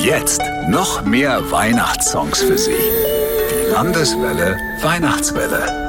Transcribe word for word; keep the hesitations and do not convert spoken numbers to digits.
Jetzt noch mehr Weihnachtssongs für Sie. Die Landeswelle Weihnachtswelle.